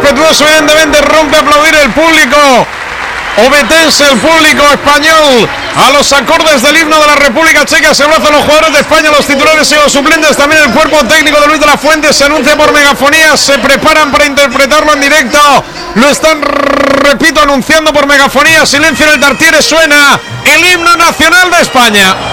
respetuoso, evidentemente rompe a aplaudir el público obetense, el público español, a los acordes del himno de la República Checa. Se abrazan los jugadores de España, los titulares y los suplentes, también el cuerpo técnico de Luis de la Fuente. Se anuncia por megafonía, se preparan para interpretarlo en directo, lo están, repito, anunciando por megafonía. Silencio en el Tartiere, suena el himno nacional de España.